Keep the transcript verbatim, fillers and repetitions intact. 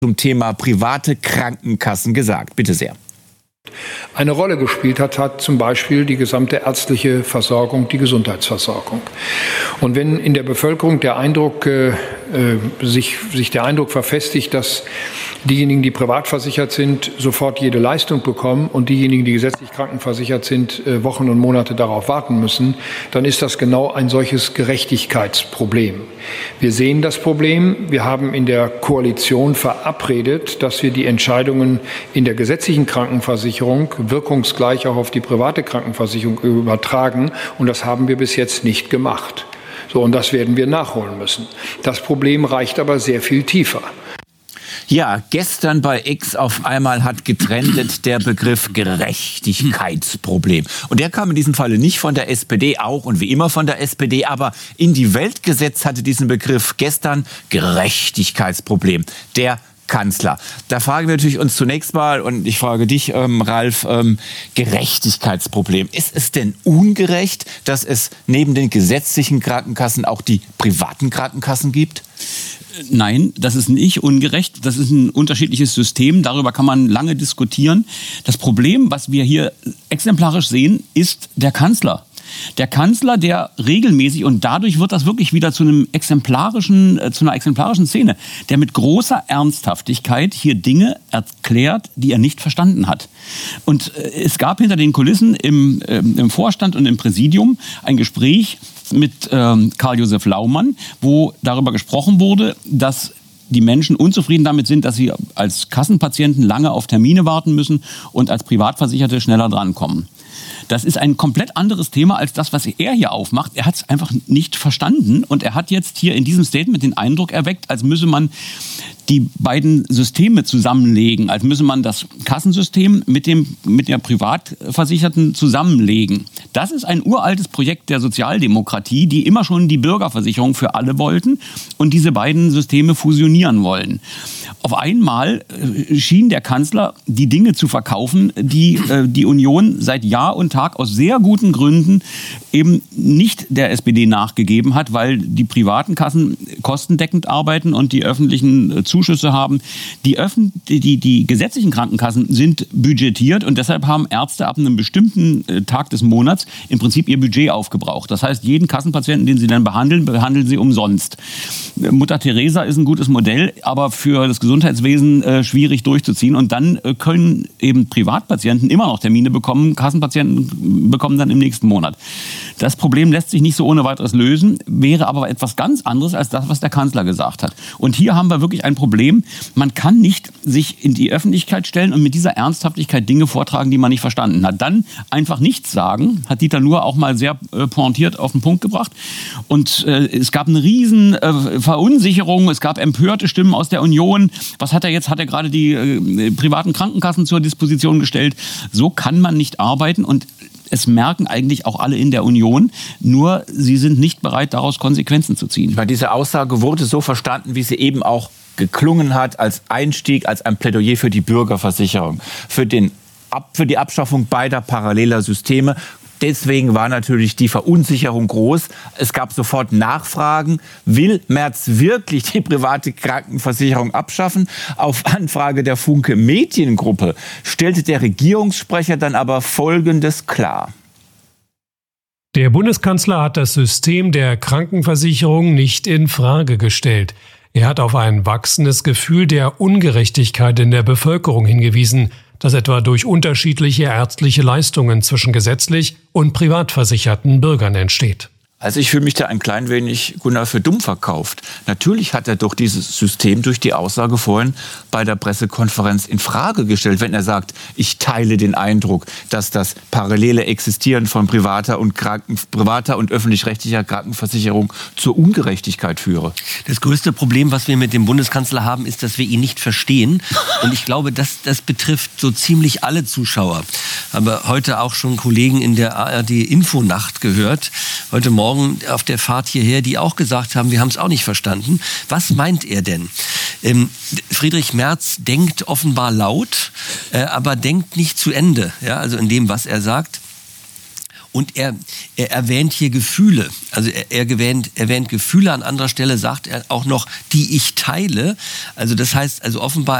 zum Thema private Krankenkassen gesagt. Bitte sehr. Eine Rolle gespielt hat, hat zum Beispiel die gesamte ärztliche Versorgung, die Gesundheitsversorgung. Und wenn in der Bevölkerung der Eindruck, äh, sich, sich der Eindruck verfestigt, dass diejenigen, die privat versichert sind, sofort jede Leistung bekommen und diejenigen, die gesetzlich krankenversichert sind, äh, Wochen und Monate darauf warten müssen, dann ist das genau ein solches Gerechtigkeitsproblem. Wir sehen das Problem. Wir haben in der Koalition verabredet, dass wir die Entscheidungen in der gesetzlichen Krankenversicherung wirkungsgleich auch auf die private Krankenversicherung übertragen. Und das haben wir bis jetzt nicht gemacht. So, und das werden wir nachholen müssen. Das Problem reicht aber sehr viel tiefer. Ja, gestern bei X auf einmal hat getrendet der Begriff Gerechtigkeitsproblem. Und der kam in diesem Falle nicht von der S P D, auch und wie immer von der S P D, aber in die Welt gesetzt hatte diesen Begriff gestern Gerechtigkeitsproblem. Der Kanzler. Da fragen wir natürlich uns zunächst mal, und ich frage dich, ähm, Ralf, ähm, Gerechtigkeitsproblem. Ist es denn ungerecht, dass es neben den gesetzlichen Krankenkassen auch die privaten Krankenkassen gibt? Nein, das ist nicht ungerecht. Das ist ein unterschiedliches System. Darüber kann man lange diskutieren. Das Problem, was wir hier exemplarisch sehen, ist der Kanzler. Der Kanzler, der regelmäßig, und dadurch wird das wirklich wieder zu einem exemplarischen, äh, zu einer exemplarischen Szene, der mit großer Ernsthaftigkeit hier Dinge erklärt, die er nicht verstanden hat. Und äh, es gab hinter den Kulissen im, äh, im Vorstand und im Präsidium ein Gespräch mit ähm, Karl-Josef Laumann, wo darüber gesprochen wurde, dass die Menschen unzufrieden damit sind, dass sie als Kassenpatienten lange auf Termine warten müssen und als Privatversicherte schneller drankommen. Das ist ein komplett anderes Thema als das, was er hier aufmacht. Er hat es einfach nicht verstanden und er hat jetzt hier in diesem Statement den Eindruck erweckt, als müsse man die beiden Systeme zusammenlegen, als müsse man das Kassensystem mit dem mit der Privatversicherten zusammenlegen. Das ist ein uraltes Projekt der Sozialdemokratie, die immer schon die Bürgerversicherung für alle wollten und diese beiden Systeme fusionieren wollen. Auf einmal schien der Kanzler die Dinge zu verkaufen, die äh, die Union seit Jahr und Tag aus sehr guten Gründen eben nicht der S P D nachgegeben hat, weil die privaten Kassen kostendeckend arbeiten und die öffentlichen äh, Zuschüsse haben. Die, Öffn- die, die gesetzlichen Krankenkassen sind budgetiert und deshalb haben Ärzte ab einem bestimmten äh, Tag des Monats im Prinzip ihr Budget aufgebraucht. Das heißt, jeden Kassenpatienten, den sie dann behandeln, behandeln sie umsonst. Mutter Teresa ist ein gutes Modell, aber für das Gesundheitswesen äh, schwierig durchzuziehen. Und dann äh, können eben Privatpatienten immer noch Termine bekommen, Kassenpatienten bekommen dann im nächsten Monat. Das Problem lässt sich nicht so ohne weiteres lösen, wäre aber etwas ganz anderes als das, was der Kanzler gesagt hat. Und hier haben wir wirklich ein Problem. Man kann nicht sich in die Öffentlichkeit stellen und mit dieser Ernsthaftigkeit Dinge vortragen, die man nicht verstanden hat. Dann einfach nichts sagen, hat Dieter Nuhr auch mal sehr äh, pointiert auf den Punkt gebracht. Und äh, es gab eine riesen äh, Verunsicherung, es gab empörte Stimmen aus der Union. Was hat er jetzt? Hat er gerade die äh, privaten Krankenkassen zur Disposition gestellt? So kann man nicht arbeiten und es merken eigentlich auch alle in der Union, nur sie sind nicht bereit, daraus Konsequenzen zu ziehen. Ich meine, diese Aussage wurde so verstanden, wie sie eben auch geklungen hat, als Einstieg, als ein Plädoyer für die Bürgerversicherung, für, den Ab, für die Abschaffung beider paralleler Systeme. Deswegen war natürlich die Verunsicherung groß. Es gab sofort Nachfragen. Will Merz wirklich die private Krankenversicherung abschaffen? Auf Anfrage der Funke Mediengruppe stellte der Regierungssprecher dann aber Folgendes klar. Der Bundeskanzler hat das System der Krankenversicherung nicht in Frage gestellt. Er hat auf ein wachsendes Gefühl der Ungerechtigkeit in der Bevölkerung hingewiesen, das etwa durch unterschiedliche ärztliche Leistungen zwischen gesetzlich und privat versicherten Bürgern entsteht. Also ich fühle mich da ein klein wenig, Gunnar, für dumm verkauft. Natürlich hat er doch dieses System durch die Aussage vorhin bei der Pressekonferenz in Frage gestellt, wenn er sagt, ich teile den Eindruck, dass das parallele Existieren von privater und, Kranken, privater und öffentlich-rechtlicher Krankenversicherung zur Ungerechtigkeit führe. Das größte Problem, was wir mit dem Bundeskanzler haben, ist, dass wir ihn nicht verstehen. Und ich glaube, das, das betrifft so ziemlich alle Zuschauer. Aber heute auch schon Kollegen in der A R D-Infonacht gehört, heute Morgen auf der Fahrt hierher, die auch gesagt haben, wir haben es auch nicht verstanden. Was meint er denn? Ähm, Friedrich Merz denkt offenbar laut, äh, aber denkt nicht zu Ende, ja, also in dem, was er sagt. Und er, er erwähnt hier Gefühle. Also er, er erwähnt, erwähnt Gefühle. An anderer Stelle sagt er auch noch, die ich teile. Also das heißt, also offenbar